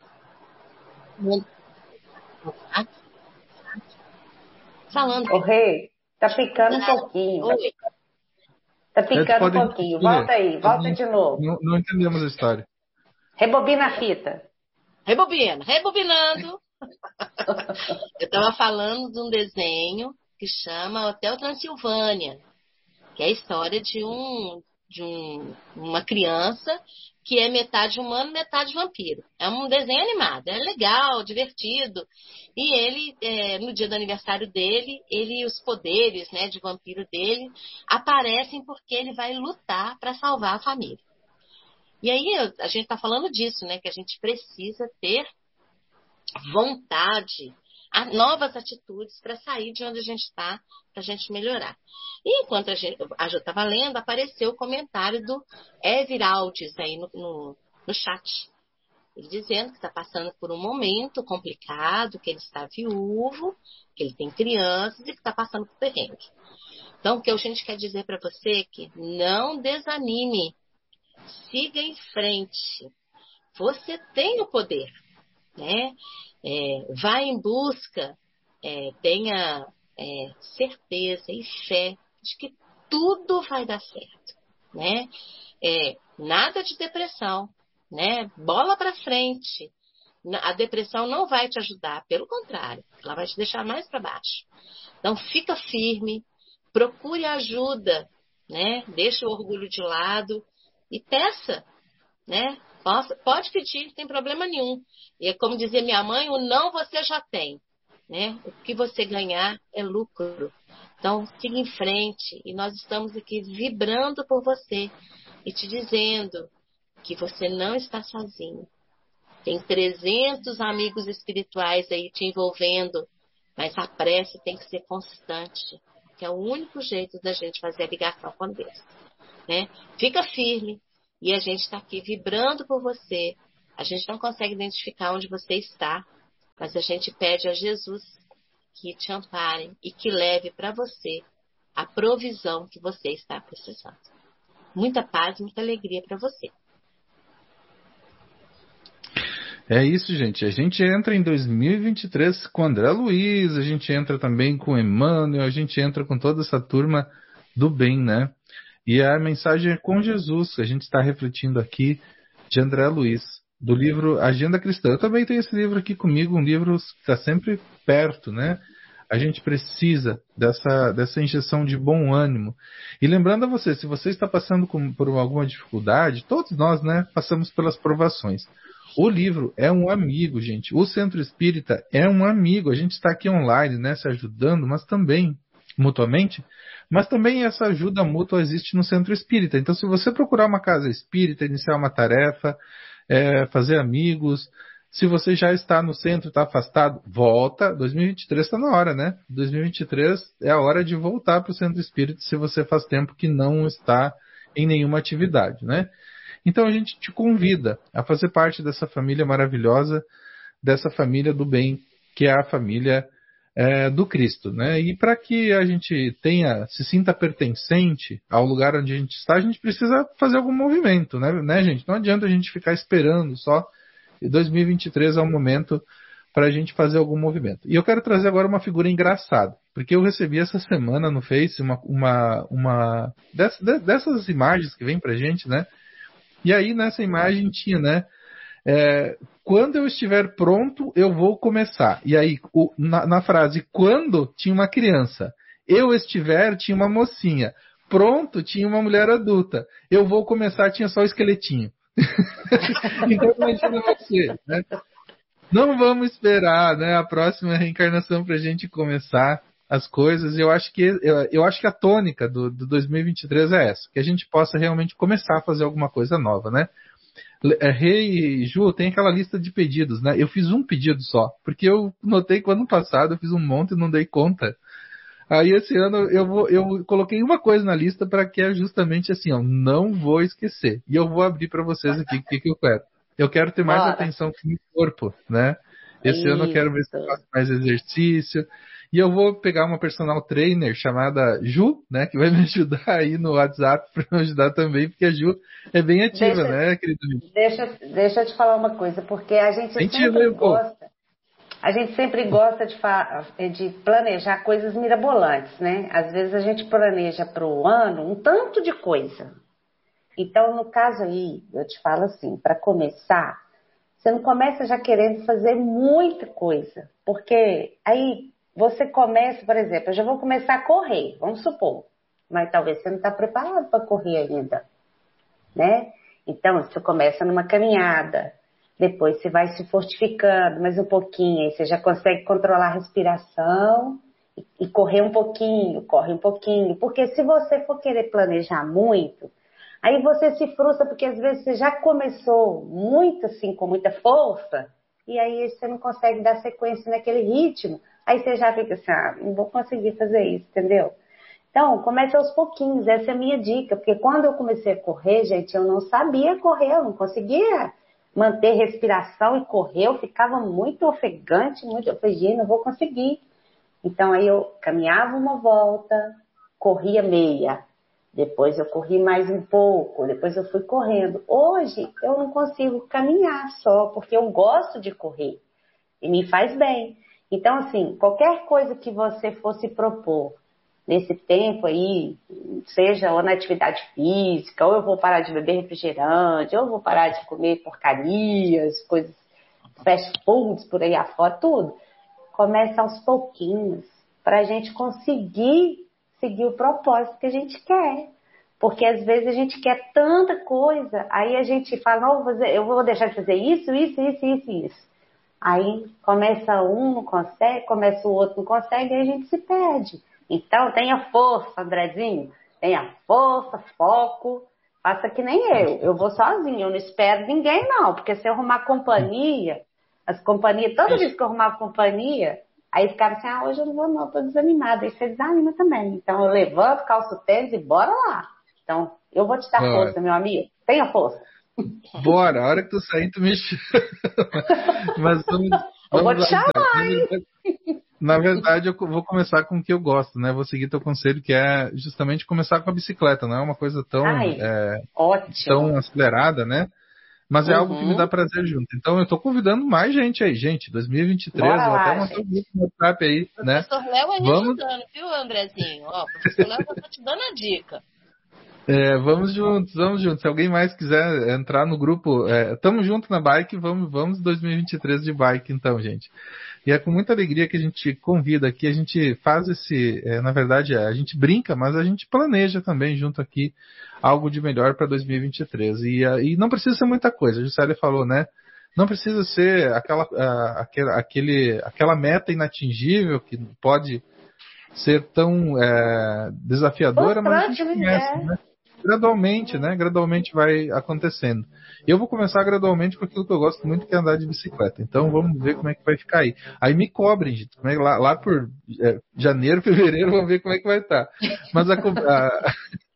Falando. Ô, Rei, tá picando um pouquinho. Oi. Tá picando um podem pouquinho. repetir. Volta aí, volta não, de novo. Não, não entendemos a história. Rebobina a fita. Rebobina, rebobinando. Eu estava falando de um desenho que chama Hotel Transilvânia, que é a história de, um, de um, uma criança que é metade humano, metade vampiro. É um desenho animado, é legal, divertido. E ele, é, no dia do aniversário dele, ele, os poderes, né, de vampiro dele aparecem porque ele vai lutar para salvar a família. E aí a gente está falando disso, né, que a gente precisa ter vontade, novas atitudes para sair de onde a gente está, para a gente melhorar. E enquanto a gente a Ju estava lendo, apareceu o comentário do Eviraldes aí no, no, no chat. Ele dizendo que está passando por um momento complicado, que ele está viúvo, que ele tem crianças e que está passando por perrengue. Então, o que a gente quer dizer para você é que não desanime, siga em frente. Você tem o poder. Né? É, vá em busca, é, tenha é, certeza e fé de que tudo vai dar certo, né? É, nada de depressão, né? Bola para frente. A depressão não vai te ajudar, pelo contrário, ela vai te deixar mais para baixo. Então fica firme, procure ajuda, né? Deixa o orgulho de lado e peça, né? Posso, pode pedir, não tem problema nenhum. E é como dizia minha mãe, o não você já tem, né? O que você ganhar é lucro. Então, siga em frente. E nós estamos aqui vibrando por você e te dizendo que você não está sozinho. Tem trezentos amigos espirituais aí te envolvendo, mas a prece tem que ser constante, que é o único jeito da gente fazer a ligação com Deus, né? Fica firme, e a gente está aqui vibrando por você. A gente não consegue identificar onde você está, mas a gente pede a Jesus que te ampare e que leve para você a provisão que você está precisando. Muita paz, muita alegria para você. É isso, gente. A gente entra em dois mil e vinte e três com André Luiz, a gente entra também com Emmanuel, a gente entra com toda essa turma do bem, né? E a mensagem é com Jesus, que a gente está refletindo aqui, de André Luiz, do livro Agenda Cristã. Eu também tenho esse livro aqui comigo, um livro que está sempre perto, né? A gente precisa dessa, dessa injeção de bom ânimo. E lembrando a você, se você está passando com, por alguma dificuldade, todos nós, né, passamos pelas provações. O livro é um amigo, gente. O Centro Espírita é um amigo. A gente está aqui online, né, se ajudando, mas também, mutuamente, mas também essa ajuda mútua existe no Centro Espírita. Então, se você procurar uma casa espírita, iniciar uma tarefa, é, fazer amigos, se você já está no centro, está afastado, volta. dois mil e vinte e três está na hora, né? dois mil e vinte e três é a hora de voltar para o Centro Espírita se você faz tempo que não está em nenhuma atividade, né? Então a gente te convida a fazer parte dessa família maravilhosa, dessa família do bem, que é a família é, do Cristo, né? E para que a gente tenha, se sinta pertencente ao lugar onde a gente está, a gente precisa fazer algum movimento, né, né gente? Não adianta a gente ficar esperando só. E dois mil e vinte e três é o momento para a gente fazer algum movimento. E eu quero trazer agora uma figura engraçada, porque eu recebi essa semana no Face uma, uma, uma dessas, dessas imagens que vem pra gente, né? E aí nessa imagem tinha, né? É, quando eu estiver pronto, eu vou começar. E aí, o, na, na frase quando, tinha uma criança. Eu estiver, tinha uma mocinha. Pronto, tinha uma mulher adulta. Eu vou começar, tinha só o esqueletinho. Então imagina você, né? Não vamos esperar, né, a próxima reencarnação para a gente começar as coisas. Eu acho que eu, eu acho que a tônica do, do dois mil e vinte e três é essa, que a gente possa realmente começar a fazer alguma coisa nova, né? Rei hey, Ju, tem aquela lista de pedidos, né? Eu fiz um pedido só, porque eu notei que ano passado eu fiz um monte e não dei conta. Aí esse ano eu, vou, eu coloquei uma coisa na lista para que é justamente assim, ó, não vou esquecer. E eu vou abrir para vocês aqui o que, que eu quero. Eu quero ter mais Bora. atenção com o meu corpo, né? Esse Isso. ano eu quero ver se eu faço mais exercício. E eu vou pegar uma personal trainer chamada Ju, né? Que vai me ajudar aí no WhatsApp para me ajudar também, porque a Ju é bem ativa, deixa, né, querido amigo? Deixa, deixa eu te falar uma coisa, porque a gente Mentira, sempre meu, gosta... Pô. A gente sempre gosta de, de planejar coisas mirabolantes, né? Às vezes a gente planeja para o ano um tanto de coisa. Então, no caso aí, eu te falo assim, para começar, você não começa já querendo fazer muita coisa. Porque aí você começa, por exemplo, eu já vou começar a correr, vamos supor. Mas talvez você não está preparado para correr ainda, né? Então, você começa numa caminhada. Depois você vai se fortificando mais um pouquinho, aí você já consegue controlar a respiração e, e correr um pouquinho, corre um pouquinho. Porque se você for querer planejar muito, aí você se frustra porque às vezes você já começou muito assim, com muita força, e aí você não consegue dar sequência naquele ritmo. Aí você já fica assim, ah, não vou conseguir fazer isso, entendeu? Então, comece aos pouquinhos, essa é a minha dica. Porque quando eu comecei a correr, gente, eu não sabia correr, eu não conseguia manter respiração e correr, eu ficava muito ofegante, muito, eu falei, não vou conseguir. Então aí eu caminhava uma volta, corria meia, depois eu corri mais um pouco, depois eu fui correndo. Hoje eu não consigo caminhar só, porque eu gosto de correr e me faz bem. Então assim, qualquer coisa que você fosse propor nesse tempo aí, seja ou na atividade física, ou eu vou parar de beber refrigerante, ou eu vou parar de comer porcarias, coisas, fast foods por aí afora, tudo. Começa aos pouquinhos, para a gente conseguir seguir o propósito que a gente quer. Porque às vezes a gente quer tanta coisa, aí a gente fala, não, eu vou deixar de fazer isso, isso, isso, isso, isso. Aí começa um, não consegue, começa o outro, não consegue, aí a gente se perde. Então, tenha força, Andrezinho. Tenha força, foco Faça que nem eu. Eu vou sozinha, eu não espero ninguém, não. Porque se eu arrumar companhia, as companhias, toda vez que eu arrumava companhia, aí ficava assim, ah, hoje eu não vou não, tô desanimada. Aí você desanima também. Então eu levanto, calço o tênis e bora lá. Então, eu vou te dar Bora. força, meu amigo. Tenha força. Bora, a hora que tu sair, tu me chama. Mas vamos, eu vou vamos te lá, chamar, então. hein? Na verdade, eu vou começar com o que eu gosto, né? Vou seguir teu conselho, que é justamente começar com a bicicleta. Não é uma coisa tão, Ai, é, ótimo. tão acelerada, né? Mas é Uhum. algo que me dá prazer junto. Então, eu tô convidando mais gente aí. Gente, dois mil e vinte e três, Bora vou lá, até montar um gente. grupo no WhatsApp aí, O né? professor Léo é Vamos, ajudando, viu, Andrezinho? Ó, o professor Léo já tá te dando a dica. é, vamos juntos, vamos juntos. Se alguém mais quiser entrar no grupo, é, tamo junto na bike, vamos, vamos dois mil e vinte e três de bike então, gente. E é com muita alegria que a gente convida aqui, a gente faz esse, é, na verdade, é, a gente brinca, mas a gente planeja também junto aqui algo de melhor para dois mil e vinte e três. E, e não precisa ser muita coisa, a Juscelia falou, né? Não precisa ser aquela, a, aquela, aquele, aquela meta inatingível que pode ser tão é, desafiadora, mas a gente começa, né? Gradualmente, né? Gradualmente vai acontecendo. Eu vou começar gradualmente com aquilo que eu gosto muito, que é andar de bicicleta. Então vamos ver como é que vai ficar aí. Aí me cobrem, gente. Como é que lá, lá por é, janeiro, fevereiro, vamos ver como é que vai estar. Mas, a, a,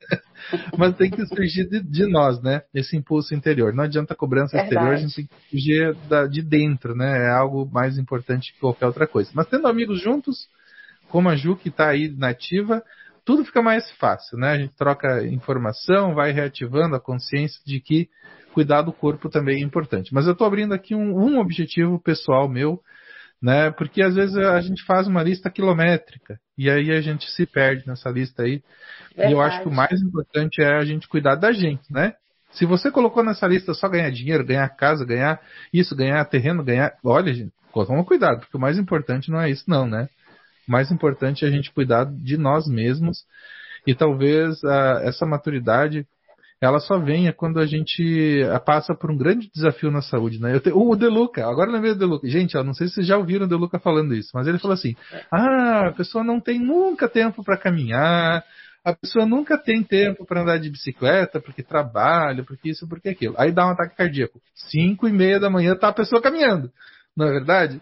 mas tem que surgir de, de nós, né? Esse impulso interior. Não adianta a cobrança Verdade. exterior, a gente tem que fugir da, de dentro, né? É algo mais importante que qualquer outra coisa. Mas tendo amigos juntos, como a Ju, que está aí nativa, tudo fica mais fácil, né? A gente troca informação, vai reativando a consciência de que cuidar do corpo também é importante. Mas eu estou abrindo aqui um, um objetivo pessoal meu, né? Porque às vezes a gente faz uma lista quilométrica e aí a gente se perde nessa lista aí. Verdade. E eu acho que o mais importante é a gente cuidar da gente, né? Se você colocou nessa lista só ganhar dinheiro, ganhar casa, ganhar isso, ganhar terreno, ganhar... Olha, gente, toma cuidado, porque o mais importante não é isso não, né? O mais importante é a gente cuidar de nós mesmos e talvez a, essa maturidade ela só venha quando a gente passa por um grande desafio na saúde, né? Eu te, o Deluca, agora eu lembrei do Deluca. Gente, ó, não sei se vocês já ouviram o Deluca falando isso, mas ele falou assim, ah, a pessoa não tem nunca tempo para caminhar, a pessoa nunca tem tempo para andar de bicicleta, porque trabalha, porque isso, porque aquilo. Aí dá um ataque cardíaco. Cinco e meia da manhã tá a pessoa caminhando. Não é verdade?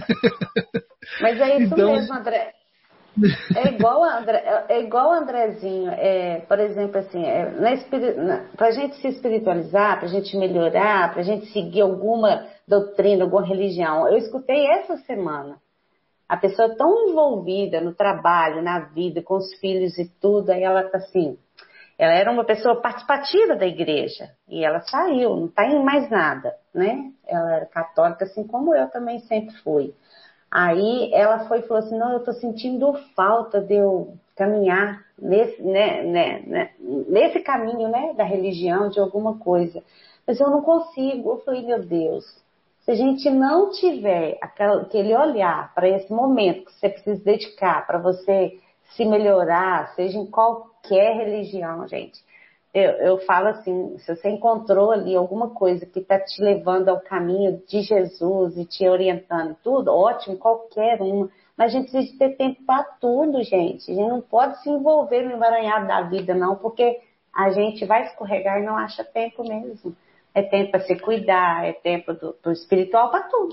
Mas é isso então... mesmo, André. É igual a André, é igual o Andrezinho, é, por exemplo, assim, é, para a gente se espiritualizar, para a gente melhorar, para a gente seguir alguma doutrina, alguma religião. Eu escutei essa semana. A pessoa tão envolvida no trabalho, na vida, com os filhos e tudo, aí ela tá assim, ela era uma pessoa participativa da igreja e ela saiu, não tá em mais nada, né? Ela era católica, assim como eu também sempre fui. Aí ela foi e falou assim, não, eu tô sentindo falta de eu caminhar nesse, né, né, né, nesse caminho, né, da religião, de alguma coisa. Mas eu não consigo. Eu falei, meu Deus, se a gente não tiver aquele olhar para esse momento que você precisa dedicar para você se melhorar, seja em qualquer religião, gente. Eu, eu falo assim, se você encontrou ali alguma coisa que está te levando ao caminho de Jesus e te orientando e tudo, ótimo, qualquer uma. Mas a gente precisa ter tempo para tudo, gente. A gente não pode se envolver no emaranhado da vida, não, porque a gente vai escorregar e não acha tempo mesmo. É tempo para se cuidar, é tempo do, do espiritual, para tudo.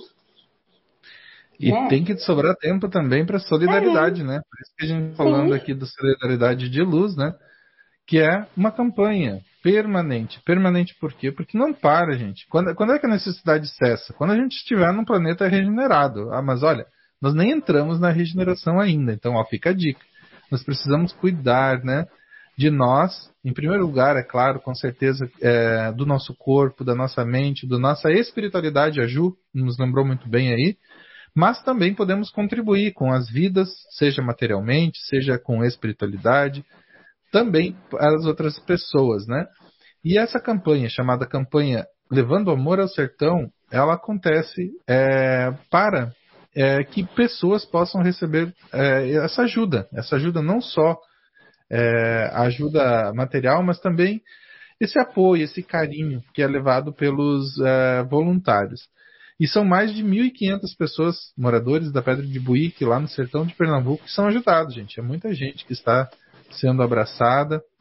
E né? tem que sobrar tempo também para solidariedade, é. né? Por isso que a gente está falando aqui da solidariedade de luz, né? Que é uma campanha permanente. Permanente por quê? Porque não para, gente. Quando, quando é que a necessidade cessa? Quando a gente estiver num planeta regenerado. Ah, mas olha, nós nem entramos na regeneração ainda. Então, ó, fica a dica. Nós precisamos cuidar, né? De nós, em primeiro lugar, é claro, com certeza, é, do nosso corpo, da nossa mente, da nossa espiritualidade. A Ju nos lembrou muito bem aí. Mas também podemos contribuir com as vidas, seja materialmente, seja com espiritualidade, também as outras pessoas, né? E essa campanha, chamada campanha Levando Amor ao Sertão, ela acontece é, para é, que pessoas possam receber é, essa ajuda. Essa ajuda não só é, ajuda material, mas também esse apoio, esse carinho que é levado pelos é, voluntários. E são mais de mil e quinhentas pessoas, moradores da Pedra de Buíque, lá no sertão de Pernambuco, que são ajudados, gente. É muita gente que está sendo abraçada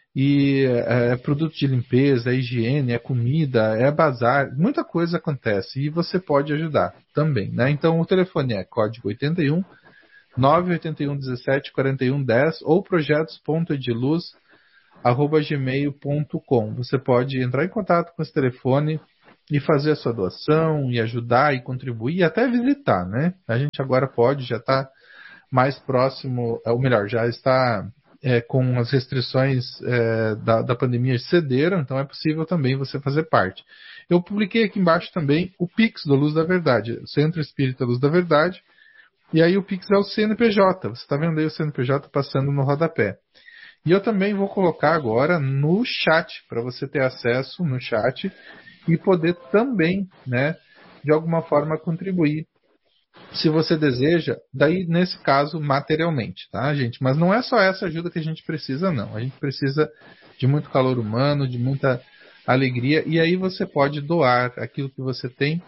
E é, é produto de limpeza, é higiene, é comida, é bazar, muita coisa acontece e você pode ajudar também, né? Então o telefone é código oitenta e um, nove oito um, dezessete, quarenta e um, dez ou projetos ponto ediluz arroba gmail ponto com. Você pode entrar em contato com esse telefone e fazer a sua doação, e ajudar, e contribuir, e até visitar, né? A gente agora pode, já está mais próximo, ou melhor, já está é, com as restrições é, da, da pandemia cederam, então é possível também você fazer parte. Eu publiquei aqui embaixo também o Pix do Luz da Verdade, Centro Espírita Luz da Verdade, e aí o Pix é o C N P J, você está vendo aí o C N P J passando no rodapé. E eu também vou colocar agora no chat, para você ter acesso no chat e poder também, né, de alguma forma contribuir, se você deseja, daí nesse caso materialmente, tá, gente? Mas não é só essa ajuda que a gente precisa, não. A gente precisa de muito calor humano, de muita alegria, e aí você pode doar aquilo que você tem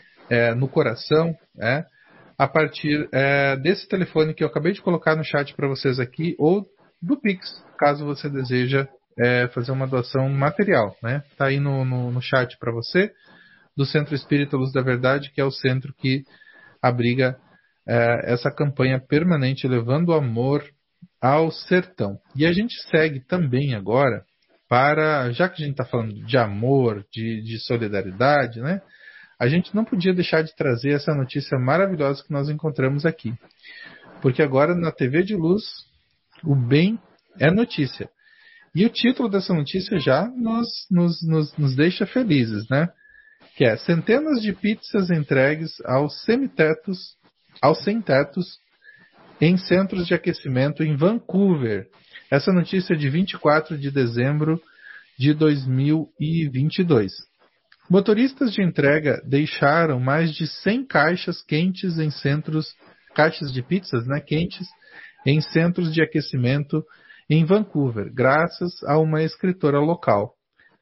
é, no coração, né, a partir é, desse telefone que eu acabei de colocar no chat para vocês aqui, ou do Pix, caso você deseja é, fazer uma doação material, né? Tá aí no, no, no chat para você, do Centro Espírita Luz da Verdade, que é o centro que abriga é, essa campanha permanente, levando o amor ao sertão. E a gente segue também agora para, já que a gente está falando de amor, de, de solidariedade, né? A gente não podia deixar de trazer essa notícia maravilhosa que nós encontramos aqui. Porque agora na T V de Luz, o bem é notícia. E o título dessa notícia já nos, nos, nos, nos deixa felizes, né? Que é centenas de pizzas entregues aos semitetos, aos sem-tetos em centros de aquecimento em Vancouver. Essa notícia é de vinte e quatro de dezembro de dois mil e vinte e dois. Motoristas de entrega deixaram mais de cem caixas quentes em centros, caixas de pizzas, né, quentes, em centros de aquecimento em Vancouver, graças a uma escritora local.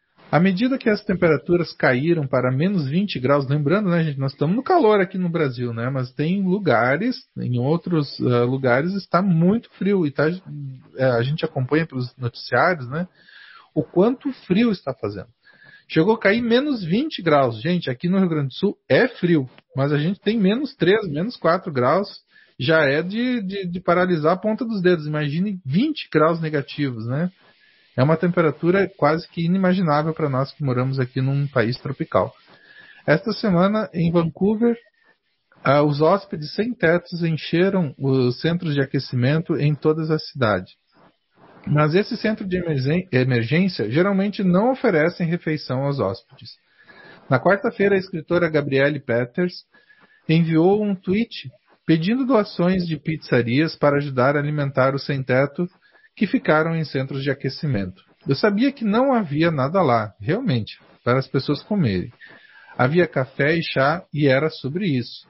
À medida que as temperaturas caíram para menos vinte graus, lembrando, né, gente, nós estamos no calor aqui no Brasil, né, mas tem lugares, em outros uh, lugares está muito frio, e tá, uh, a gente acompanha pelos noticiários, né, o quanto frio está fazendo. Chegou a cair menos vinte graus. Gente, aqui no Rio Grande do Sul é frio, mas a gente tem menos três, menos quatro graus, já é de, de, de paralisar a ponta dos dedos. Imagine vinte graus negativos, né? É uma temperatura quase que inimaginável para nós que moramos aqui num país tropical. Esta semana, em Vancouver, ah, os hóspedes sem tetos encheram os centros de aquecimento em todas as cidades. Mas esse centro de emergência geralmente não oferecem refeição aos hóspedes. Na quarta-feira, a escritora Gabrielle Peters enviou um tweet pedindo doações de pizzarias para ajudar a alimentar os sem-teto que ficaram em centros de aquecimento. Eu sabia que não havia nada lá, realmente, para as pessoas comerem. Havia café e chá e era sobre isso,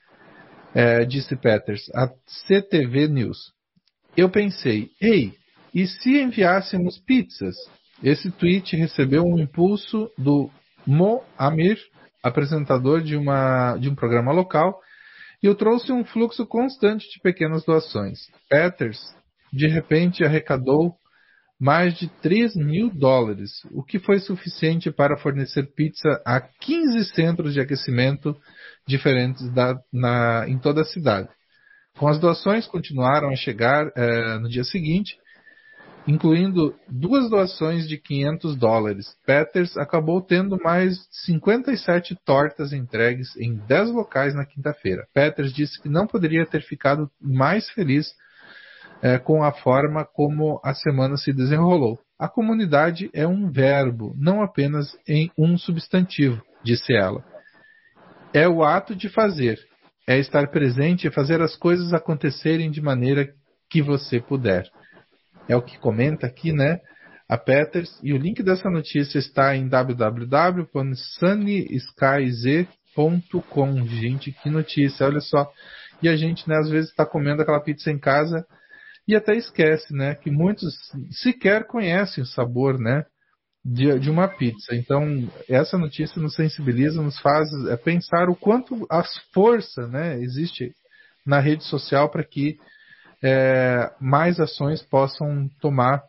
é, disse Peters, a C T V News. Eu pensei, ei, e se enviássemos pizzas? Esse tweet recebeu um impulso do Mo Amir, apresentador de, uma, de um programa local, e o trouxe um fluxo constante de pequenas doações. Peters, de repente, arrecadou mais de três mil dólares, o que foi suficiente para fornecer pizza a quinze centros de aquecimento diferentes da, na, em toda a cidade. Com as doações continuaram a chegar eh, no dia seguinte, incluindo duas doações de quinhentos dólares. Peters acabou tendo mais cinquenta e sete tortas entregues em dez locais na quinta-feira. Peters disse que não poderia ter ficado mais feliz é, com a forma como a semana se desenrolou. A comunidade é um verbo, não apenas em um substantivo, disse ela. É o ato de fazer, é estar presente e fazer as coisas acontecerem de maneira que você puder. É o que comenta aqui, né, a Peters, e o link dessa notícia está em w w w ponto sunny skies ponto com. Gente, que notícia, olha só. E a gente, né, às vezes está comendo aquela pizza em casa e até esquece, né, que muitos sequer conhecem o sabor, né, de, de uma pizza. Então, essa notícia nos sensibiliza, nos faz é, pensar o quanto a força, né, existe na rede social para que É, mais ações possam tomar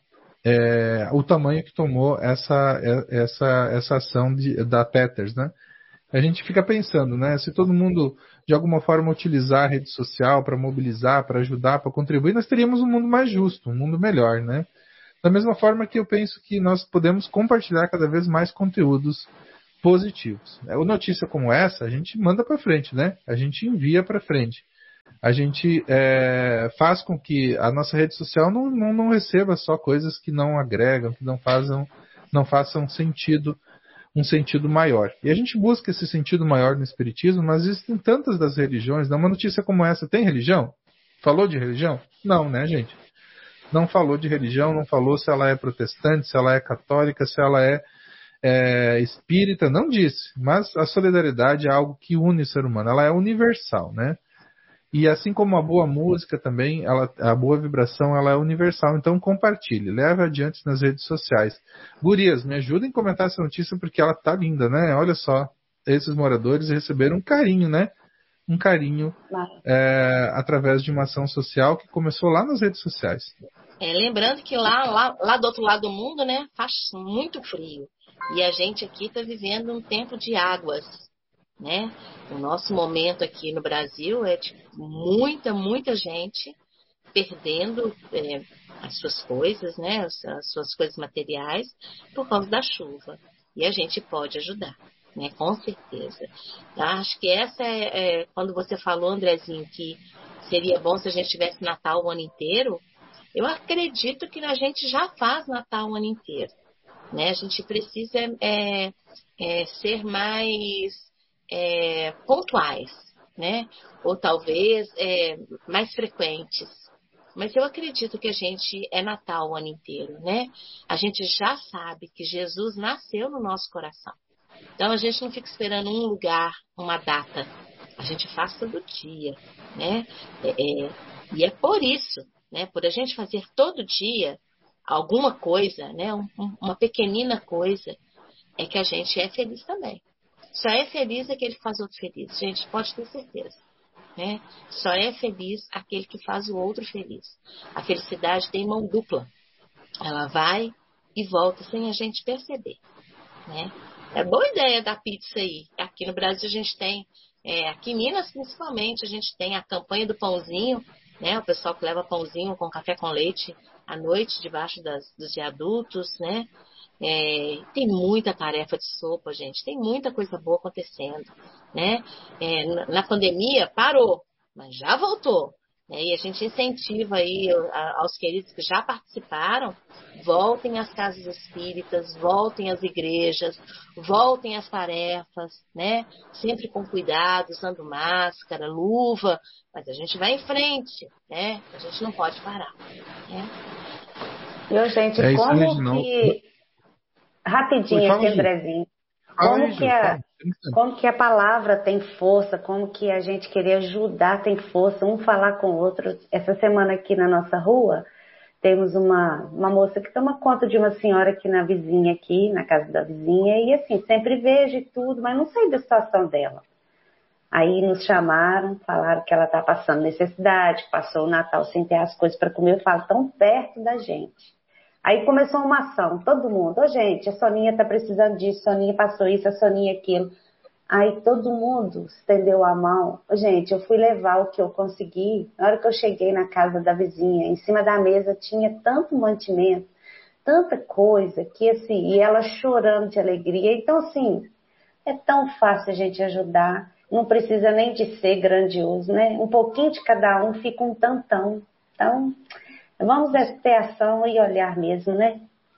é, o tamanho que tomou essa, essa, essa ação de, da Peters, né? A gente fica pensando, né? Se todo mundo, de alguma forma, utilizar a rede social para mobilizar, para ajudar, para contribuir, nós teríamos um mundo mais justo, um mundo melhor, né? Da mesma forma que eu penso que nós podemos compartilhar cada vez mais conteúdos positivos. Uma notícia como essa, a gente manda para frente, né? A gente envia para frente. A gente é, faz com que a nossa rede social não, não, não receba só coisas que não agregam, que não façam, não façam sentido, um sentido maior. E a gente busca esse sentido maior no Espiritismo, mas existem tantas das religiões. Uma notícia como essa tem religião? Falou de religião? Não, né, gente? Não falou de religião, não falou se ela é protestante, se ela é católica, se ela é, é espírita, não disse. Mas a solidariedade é algo que une o ser humano, ela é universal, né? E assim como a boa música também, ela, a boa vibração, ela é universal. Então compartilhe, leve adiante nas redes sociais. Gurias, me ajudem a comentar essa notícia porque ela tá linda, né? Olha só, esses moradores receberam um carinho, né? Um carinho é, através de uma ação social que começou lá nas redes sociais. É, lembrando que lá, lá, lá do outro lado do mundo, né, faz muito frio. E a gente aqui está vivendo um tempo de águas, né? O nosso momento aqui no Brasil é de muita, muita gente perdendo é, as suas coisas, né, as, as suas coisas materiais por causa da chuva. E a gente pode ajudar, né, com certeza. Tá? Acho que essa é, é, quando você falou, Andrezinho, que seria bom se a gente tivesse Natal o ano inteiro, eu acredito que a gente já faz Natal o ano inteiro, né? A gente precisa é, é, ser mais é, pontuais, né? Ou talvez é, mais frequentes. Mas eu acredito que a gente é Natal o ano inteiro, né? A gente já sabe que Jesus nasceu no nosso coração. Então a gente não fica esperando um lugar, uma data. A gente faz todo dia, né? É, é, e é por isso, né? Por a gente fazer todo dia alguma coisa, né? Um, uma pequenina coisa, é que a gente é feliz também. Só é feliz aquele que faz o outro feliz. Gente, pode ter certeza. Né? Só é feliz aquele que faz o outro feliz. A felicidade tem mão dupla. Ela vai e volta sem a gente perceber, né? É boa ideia da pizza aí. Aqui no Brasil a gente tem, é, aqui em Minas principalmente, a gente tem a campanha do pãozinho, né? O pessoal que leva pãozinho com café com leite à noite debaixo das, dos viadutos, né? É, tem muita tarefa de sopa, gente. Tem muita coisa boa acontecendo, né? É, na, na pandemia parou, mas já voltou. Né? E a gente incentiva aí a, aos queridos que já participaram, voltem às casas espíritas, voltem às igrejas, voltem às tarefas, né? Sempre com cuidado, usando máscara, luva, mas a gente vai em frente, né? A gente não pode parar, né? Meu, gente, é isso, como Reginaldo. que... Rapidinho aqui, Andrezinho. Como, Ai, que a, como que a palavra tem força, como que a gente querer ajudar tem força, um falar com o outro. Essa semana aqui na nossa rua, temos uma, uma moça que toma conta de uma senhora aqui na vizinha, aqui, na casa da vizinha, e assim, sempre vejo e tudo, mas não sei da situação dela. Aí nos chamaram, falaram que ela está passando necessidade, passou o Natal sem ter as coisas para comer, eu falo, tão perto da gente. Aí começou uma ação, todo mundo, ô oh, gente, a Soninha está precisando disso, a Soninha passou isso, a Soninha aquilo. Aí todo mundo estendeu a mão. Oh, gente, eu fui levar o que eu consegui. Na hora que eu cheguei na casa da vizinha, em cima da mesa tinha tanto mantimento, tanta coisa, que assim, e ela chorando de alegria. Então assim, é tão fácil a gente ajudar, não precisa nem de ser grandioso, né? Um pouquinho de cada um fica um tantão. Então... vamos ter ação e olhar mesmo, né?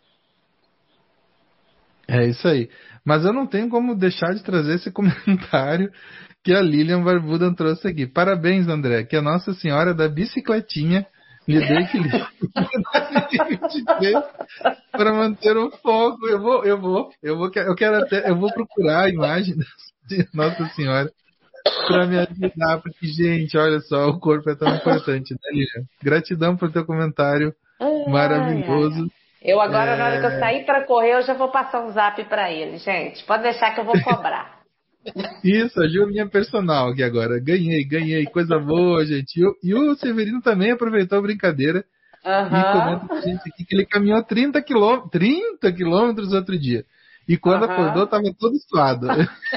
É isso aí. Mas eu não tenho como deixar de trazer esse comentário que a Lilian Barbuda trouxe aqui. Parabéns, André, que a Nossa Senhora da Bicicletinha lhe dê equilíbrio para manter o foco. Eu vou, eu vou, eu vou, eu quero até, eu vou procurar a imagem da Nossa Senhora para me ajudar, porque, gente, olha só, o corpo é tão importante, né, Lilian? Gratidão por teu comentário ai, maravilhoso. Ai, ai. Eu agora, é... na hora que eu sair para correr, eu já vou passar um zap para ele, gente. Pode deixar que eu vou cobrar. Isso, ajuda minha personal aqui agora. Ganhei, ganhei, coisa boa, gente. E o, e o Severino também aproveitou a brincadeira E comenta com a gente aqui que ele caminhou trinta quilômetros, trinta quilômetros outro dia. E quando uhum. acordou, estava todo suado.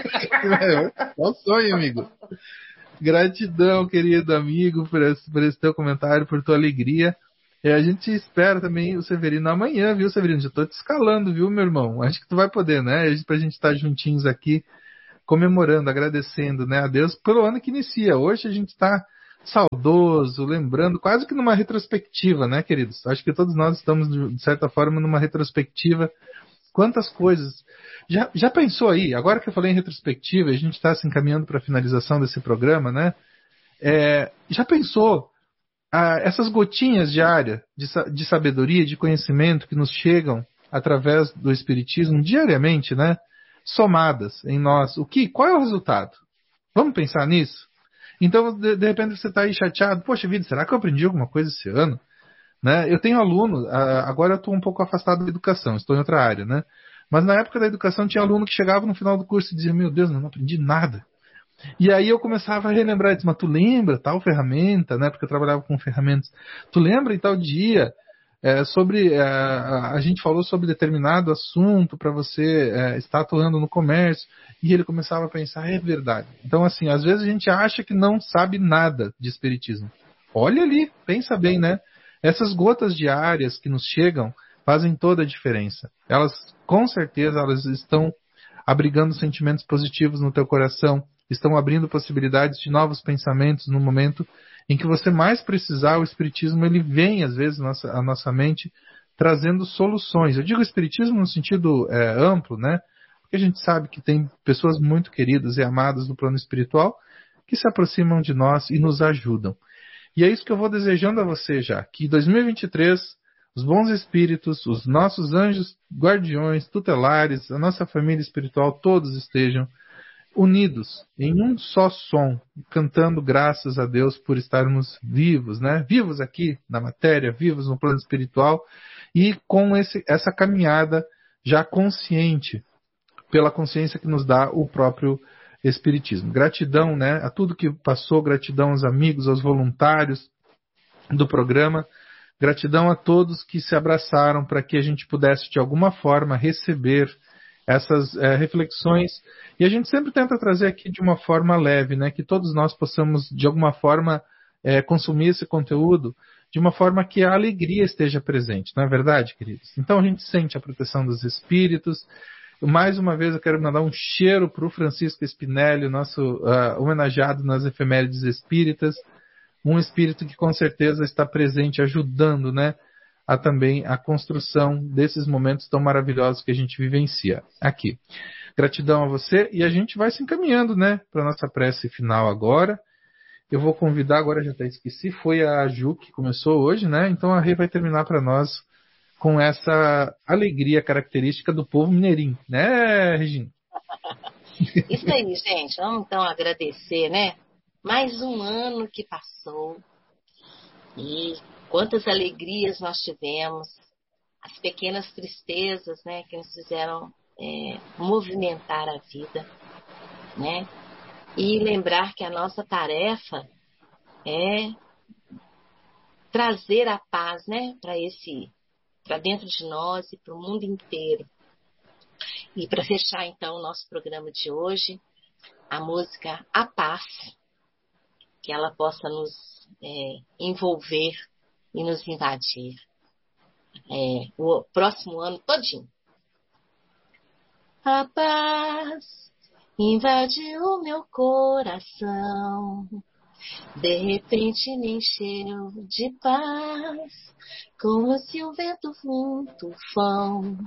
É um sonho, amigo. Gratidão, querido amigo, por esse, por esse teu comentário, por tua alegria. E a gente espera também o Severino amanhã, viu, Severino? Já estou te escalando, viu, meu irmão? Acho que tu vai poder, né? Para a gente estar juntinhos aqui, comemorando, agradecendo, né, a Deus pelo ano que inicia. Hoje a gente está saudoso, lembrando, quase que numa retrospectiva, né, queridos? Acho que todos nós estamos, de certa forma, numa retrospectiva. Quantas coisas. Já, já pensou aí, agora que eu falei em retrospectiva, a gente está se encaminhando para a finalização desse programa, né? É, já pensou ah, essas gotinhas diárias de, de sabedoria, de conhecimento que nos chegam através do Espiritismo diariamente, né? Somadas em nós. O que? Qual é o resultado? Vamos pensar nisso? Então, de, de repente, você está aí chateado. Poxa vida, será que eu aprendi alguma coisa esse ano? Né? Eu tenho aluno, agora eu estou um pouco afastado da educação, estou em outra área, né? Mas na época da educação tinha aluno que chegava no final do curso e dizia, meu Deus, não aprendi nada. E aí eu começava a relembrar, disse, mas tu lembra tal ferramenta, né? Porque eu trabalhava com ferramentas. Tu lembra em tal dia é, sobre é, a gente falou sobre determinado assunto para você é, estar atuando no comércio? E ele começava a pensar, é verdade. Então assim, às vezes a gente acha que não sabe nada de espiritismo. Olha ali, pensa bem, né? Essas gotas diárias que nos chegam fazem toda a diferença. Elas, com certeza, elas estão abrigando sentimentos positivos no teu coração, estão abrindo possibilidades de novos pensamentos no momento em que você mais precisar. O Espiritismo, ele vem, às vezes, à nossa, à nossa mente, trazendo soluções. Eu digo Espiritismo no sentido é, amplo, né? Porque a gente sabe que tem pessoas muito queridas e amadas no plano espiritual que se aproximam de nós e nos ajudam. E é isso que eu vou desejando a você já, que dois mil e vinte e três, os bons espíritos, os nossos anjos guardiões, tutelares, a nossa família espiritual, todos estejam unidos em um só som, cantando graças a Deus por estarmos vivos, né? Vivos aqui na matéria, vivos no plano espiritual e com esse, essa caminhada já consciente, pela consciência que nos dá o próprio Espiritismo. Gratidão, né, a tudo que passou, gratidão aos amigos, aos voluntários do programa, gratidão a todos que se abraçaram para que a gente pudesse de alguma forma receber essas é, reflexões, e a gente sempre tenta trazer aqui de uma forma leve, né, que todos nós possamos de alguma forma é, consumir esse conteúdo de uma forma que a alegria esteja presente, não é verdade, queridos? Então a gente sente a proteção dos espíritos. Mais uma vez eu quero mandar um cheiro para o Francisco Spinelli, nosso uh, homenageado nas efemérides espíritas, um espírito que com certeza está presente, ajudando, né, a também a construção desses momentos tão maravilhosos que a gente vivencia aqui. Gratidão a você, e a gente vai se encaminhando, né, para a nossa prece final agora. Eu vou convidar, agora já até esqueci, foi a Ju que começou hoje, né, então a Rê vai terminar para nós com essa alegria característica do povo mineirinho, né, Regina? Isso aí, gente. Vamos então agradecer, né? Mais um ano que passou e quantas alegrias nós tivemos, as pequenas tristezas, né, que nos fizeram é, movimentar a vida, né? E lembrar que a nossa tarefa é trazer a paz, né, para esse para dentro de nós e para o mundo inteiro. E para fechar, então, o nosso programa de hoje, a música A Paz, que ela possa nos é, envolver e nos invadir é, o próximo ano todinho. A paz invadiu o meu coração, de repente me encheu de paz, como se o vento um tufão